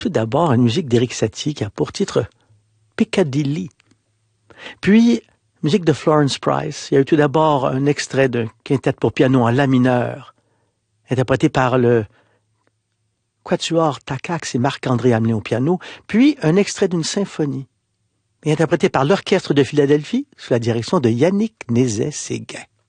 Tout d'abord, une musique d'Éric Satie qui a pour titre Piccadilly. Puis, musique de Florence Price. Il y a eu tout d'abord un extrait d'un quintet pour piano en la mineur, interprété par le Quatuor Takacs et Marc-André Hamelin au piano, puis un extrait d'une symphonie, interprété par l'Orchestre de Philadelphie sous la direction de Yannick Nézet-Séguin.